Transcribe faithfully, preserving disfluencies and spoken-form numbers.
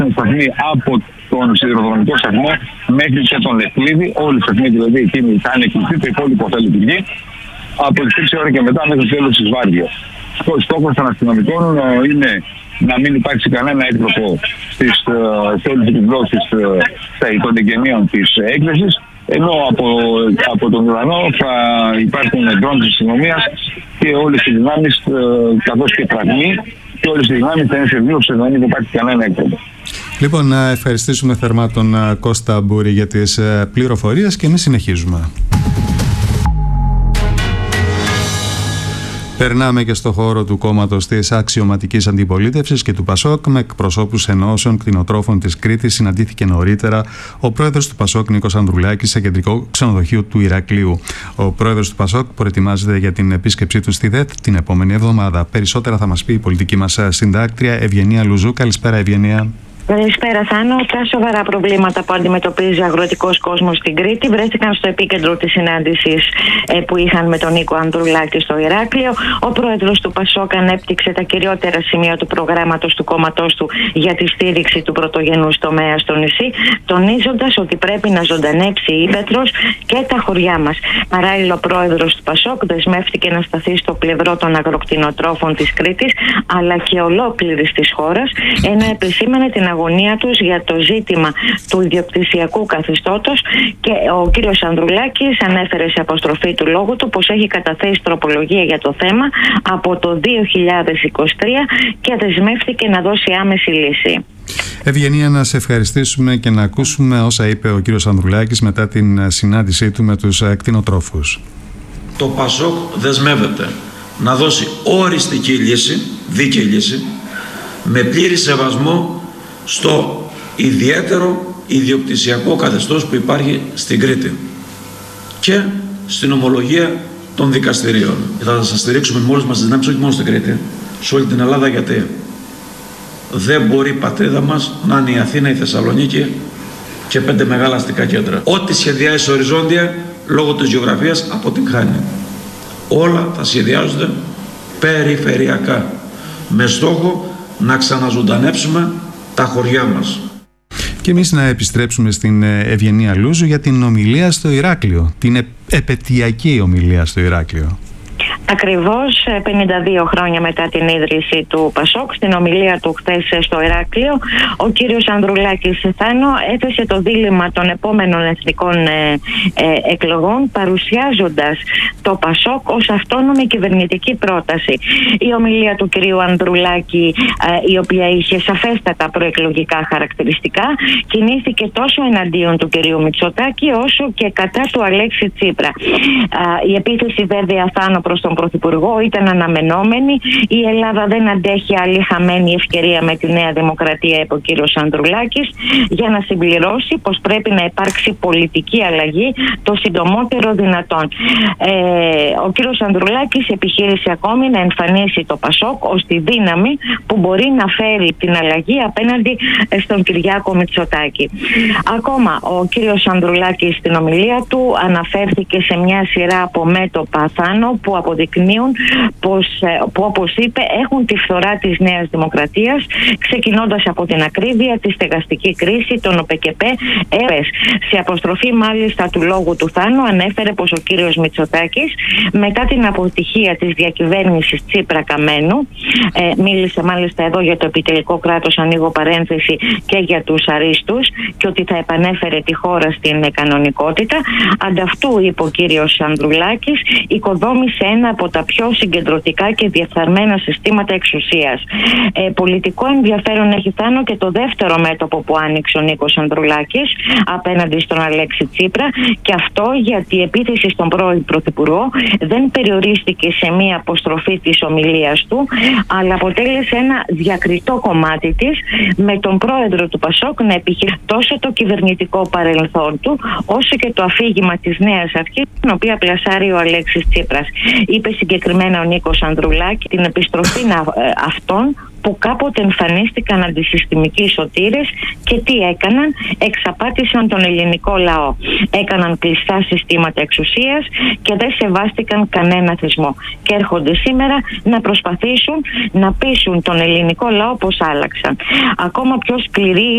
πράσινη σταθμή από τον σιδηροδρομικό σταθμό μέχρι και τον Λευκλίδη. Όλοι οι σταθμοί δηλαδή εκείνοι θα είναι κλειστοί, το υπόλοιπο θα λειτουργεί από τις έξι ώρα και μετά μέχρι το τέλος της βάρδιας. Ο στόχος των αστυνομικών είναι να μην υπάρξει κανένα έκτροπο σε όλες τις εκδόσεις των εγγενείων της έκθεσης, ενώ από, από τον ουρανό θα υπάρχουν ντρόουν της αστυνομίας και όλες οι δυνάμεις, καθώς και φραγμοί, και όλες οι δυνάμεις θα είναι σε δίωξη να μην υπάρχει κανένα έκτροπο. Λοιπόν, να ευχαριστήσουμε θερμά τον Κώστα Μπούρη για τις πληροφορίες και εμείς συνεχίζουμε. Περνάμε και στο χώρο του κόμματος της Αξιωματικής Αντιπολίτευσης και του ΠΑΣΟΚ. Με εκπροσώπους ενώσεων κτηνοτρόφων της Κρήτης συναντήθηκε νωρίτερα ο πρόεδρος του ΠΑΣΟΚ Νίκος Ανδρουλάκης σε κεντρικό ξενοδοχείο του Ηρακλείου. Ο πρόεδρος του ΠΑΣΟΚ προετοιμάζεται για την επίσκεψή του στη ΔΕΤ την επόμενη εβδομάδα. Περισσότερα θα μας πει η πολιτική μας συντάκτρια Ευγενία Λουζού. Καλησπέρα, Ευγενία. Καλησπέρα, Θάνο. Τα σοβαρά προβλήματα που αντιμετωπίζει ο αγροτικός κόσμος στην Κρήτη βρέθηκαν στο επίκεντρο της συνάντησης ε, που είχαν με τον Νίκο Ανδρουλάκη στο Ηράκλειο. Ο πρόεδρος του ΠΑΣΟΚ ανέπτυξε τα κυριότερα σημεία του προγράμματος του κόμματός του για τη στήριξη του πρωτογενούς τομέα στο νησί, τονίζοντας ότι πρέπει να ζωντανέψει η ύπαιθρος και τα χωριά μας. Παράλληλα, ο πρόεδρος του ΠΑΣΟΚ δεσμεύτηκε να σταθεί στο πλευρό των αγροκτηνοτρόφων της Κρήτης αλλά και ολόκληρης της χώρας, ενώ επισήμανε την αγωνία τους για το ζήτημα του ιδιοκτησιακού καθεστώτος και ο κύριος Ανδρουλάκης ανέφερε σε αποστροφή του λόγου του πως έχει καταθέσει τροπολογία για το θέμα από το δύο χιλιάδες είκοσι τρία και δεσμεύτηκε να δώσει άμεση λύση. Ευγενία, να σε ευχαριστήσουμε και να ακούσουμε όσα είπε ο κύριος Ανδρουλάκης μετά την συνάντησή του με τους κτηνοτρόφους. Το ΠΑΣΟΚ δεσμεύεται να δώσει οριστική λύση, δίκαιη λύση, με πλήρη σεβασμό στο ιδιαίτερο ιδιοκτησιακό καθεστώς που υπάρχει στην Κρήτη και στην ομολογία των δικαστηρίων. Θα σας στηρίξουμε με όλες μας τις δυνάμεις, όχι μόνο στην Κρήτη, σε όλη την Ελλάδα, γιατί δεν μπορεί η πατρίδα μας να είναι η Αθήνα, η Θεσσαλονίκη και πέντε μεγάλα αστικά κέντρα. Ό,τι σχεδιάζει οριζόντια λόγω της γεωγραφίας αποτυγχάνει. Όλα θα σχεδιάζονται περιφερειακά με στόχο να ξαναζωντανέψουμε τα χωριά μας. Και εμείς να επιστρέψουμε στην Ευγενία Λούζου για την ομιλία στο Ηράκλειο, την επετειακή ομιλία στο Ηράκλειο. Ακριβώς πενήντα δύο χρόνια μετά την ίδρυση του ΠΑΣΟΚ, στην ομιλία του χθες στο Ηράκλειο, ο κύριος Ανδρουλάκης, Θάνο, έθεσε το δίλημμα των επόμενων εθνικών ε, ε, εκλογών, παρουσιάζοντας το ΠΑΣΟΚ ως αυτόνομη κυβερνητική πρόταση. Η ομιλία του κυρίου Ανδρουλάκη, ε, η οποία είχε σαφέστατα προεκλογικά χαρακτηριστικά, κινήθηκε τόσο εναντίον του κυρίου Μητσοτάκη όσο και κατά του Αλέξη Τσίπρα. Ε, η επίθεση βέβαια, Θάνο, προς τον Πρωθυπουργό ήταν αναμενόμενη. Η Ελλάδα δεν αντέχει άλλη χαμένη ευκαιρία με τη Νέα Δημοκρατία, είπε ο κύριος Ανδρουλάκης, για να συμπληρώσει πως πρέπει να υπάρξει πολιτική αλλαγή το συντομότερο δυνατόν. Ε, ο κύριος Ανδρουλάκης επιχείρησε ακόμη να εμφανίσει το ΠΑΣΟΚ ως τη δύναμη που μπορεί να φέρει την αλλαγή απέναντι στον Κυριάκο Μητσοτάκη. Ακόμα ο κύριος Ανδρουλάκης στην ομιλία του αναφέρθηκε σε μια σειρά από μέτωπα, Θάνο, που αποδεικνύουν πως, που όπως είπε έχουν τη φθορά της Νέας Δημοκρατίας, ξεκινώντας από την ακρίβεια, τη στεγαστική κρίση, τον ΟΠΕΚΕΠΕ, ΕΡΕΣ. Σε αποστροφή μάλιστα του λόγου του, Θάνου, ανέφερε πως ο κύριος Μητσοτάκης μετά την αποτυχία της διακυβέρνησης Τσίπρα Καμένου, ε, μίλησε μάλιστα εδώ για το επιτελικό κράτος, ανοίγω παρένθεση, και για τους αρίστους, και ότι θα επανέφερε τη χώρα στην κανονικότητα. Ανταυτού, είπε ο κύριος Ανδρουλάκης, οικοδόμησε ένα από τα πιο συγκεντρωτικά και διεφθαρμένα συστήματα εξουσίας. Ε, πολιτικό ενδιαφέρον έχει, Θάνο, και το δεύτερο μέτωπο που άνοιξε ο Νίκος Ανδρουλάκης απέναντι στον Αλέξη Τσίπρα, και αυτό γιατί η επίθεση στον πρώην Πρωθυπουργό δεν περιορίστηκε σε μία αποστροφή της ομιλίας του, αλλά αποτέλεσε ένα διακριτό κομμάτι της, με τον πρόεδρο του ΠΑΣΟΚ να επιχειρεί τόσο το κυβερνητικό παρελθόν του, όσο και το αφήγημα της νέας αρχής, την οποία πλασάρει ο Αλέξης Τσίπρας. Είπε συγκεκριμένα ο Νίκος Ανδρουλάκη την επιστροφή αυτών που κάποτε εμφανίστηκαν αντισυστημικοί σωτήρες και τι έκαναν? Εξαπάτησαν τον ελληνικό λαό. Έκαναν κλειστά συστήματα εξουσίας και δεν σεβάστηκαν κανένα θεσμό. Και έρχονται σήμερα να προσπαθήσουν να πείσουν τον ελληνικό λαό πως άλλαξαν. Ακόμα πιο σκληρή